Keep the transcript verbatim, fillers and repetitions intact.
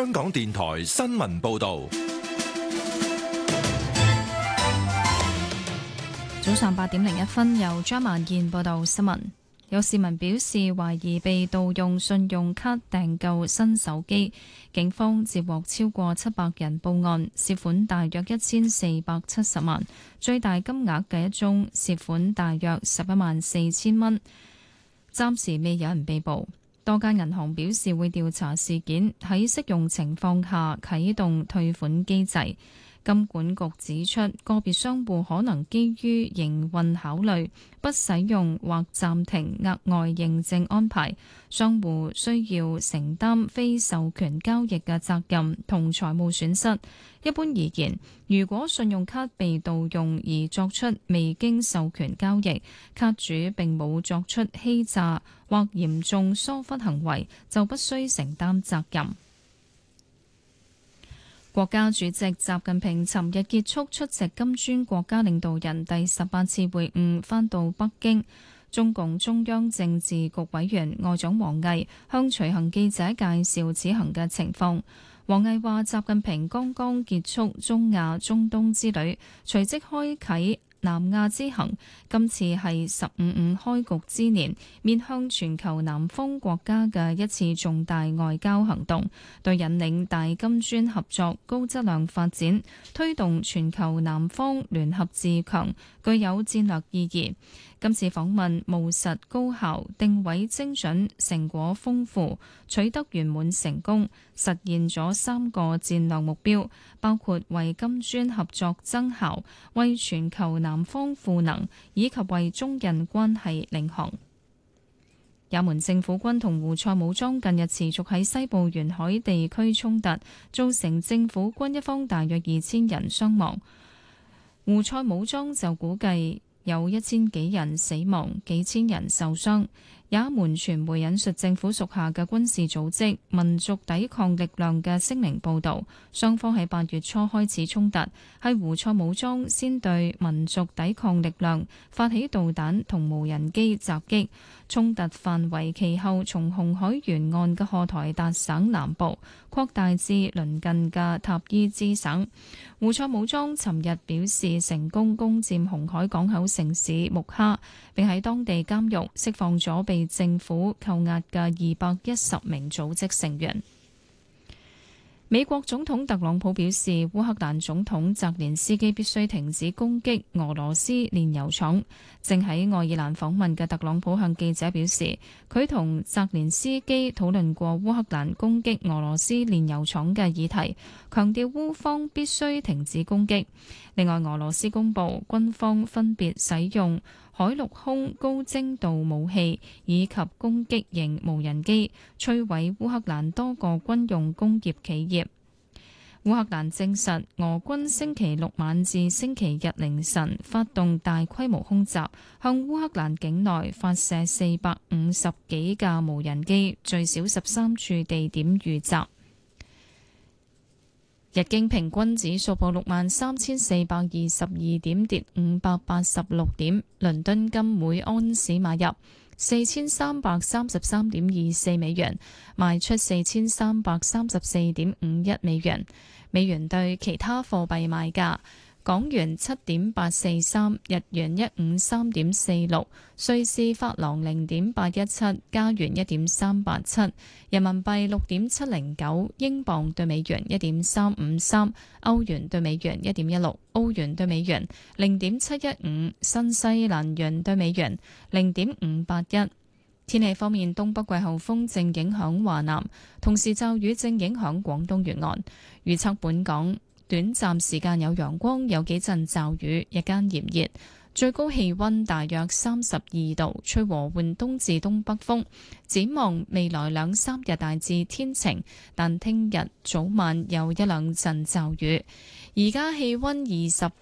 香港電台新聞報道。 早上八點零一分，由張萬燕報道新聞。有市民表示懷疑被盜用信用卡訂購新手機，警方接獲超過七百人報案，涉款大約一千四百七十萬，最大金額嘅一宗涉款大約十一萬四千蚊。暫時未有人被捕。多間銀行表示會調查事件，喺適用情況下啟動退款機制。金管局指出，個別商戶可能基於營運考慮，不使用或暫停額外認證安排，商戶需要承擔非授權交易嘅責任同財務損失。一般而言，如果信用卡被盜用而作出未經授權交易，卡主並冇作出欺詐或嚴重疏忽行為，就不需承擔責任。國家主席習近平尋日結束出席金磚國家領導人第十八次會晤，返到北京。中共中央政治局委員外長王毅向隨行記者介紹此行嘅情況。王毅話：習近平剛剛結束中亞中東之旅，隨即開啟南亞之行，今次係十五五開局之年，面向全球南方國家嘅一次重大外交行動，對引領大金磚合作高質量發展、推動全球南方聯合自強具有戰略意義。今次訪問務實高效、定位精準、成果豐富，取得圓滿成功，實現咗三個戰略目標，包括為金磚合作增效、為全球南方賦能，以及為中印關係領航。也門政府軍同胡塞武裝近日持續喺西部沿海地區衝突，造成政府軍一方大約二千人傷亡。胡塞武裝就估計有一千幾人死亡，幾千人受傷。也門傳媒引述政府屬下嘅軍事組織民族抵抗力量嘅聲明報導，雙方喺八月初開始衝突，係胡塞武裝先對民族抵抗力量發起導彈同無人機襲擊，衝突範圍其後從紅海沿岸嘅荷台達省南部擴大至鄰近嘅塔伊茲省。胡塞武裝尋日表示成功攻佔紅海港口城市木哈，並喺當地監獄釋放咗被政府扣押嘅二百一十名組織成員。美國總統特朗普表示，烏克蘭總統澤連斯基必須停止攻擊俄羅斯煉油廠。正喺愛爾蘭訪問嘅特朗普向記者表示，佢同澤連斯基討論過烏克蘭攻擊俄羅斯煉油廠嘅議題，強調烏方必須停止攻擊。另外，俄羅斯公布軍方分別使用海陸空高精度武器以及攻擊型無人機摧毀烏克蘭多個軍用工業企業。烏克蘭證實，俄軍星期六晚至星期日凌晨發動大規模空襲，向烏克蘭境內發射四百五十幾架無人機，最少十三處地點遇襲。日經平均指數報六萬三千四百二十二點，跌五百八十六點。倫敦金每安士買入四千三百三十三點二四美元，賣出四千三百三十四點五一美元。美元對其他貨幣賣價：港元七點八四三，日元一五三點四六，瑞士法郎零點八一七，加元一點三八七，人民幣六點七零九，英鎊對美元一點三五三，歐元對美元一點一六，澳元對美元零點七一五，新西蘭元對美元零點五八一。天氣方面，東北季候風正影響華南，同時驟雨正影響廣東沿岸。預測本港短暫時間有陽光，有幾陣驟雨，日間炎熱，最高氣溫大約三十二度，吹和緩東至東北風。展望未來兩三日大致天晴，但聽日早晚有一兩陣驟雨。而家氣溫二十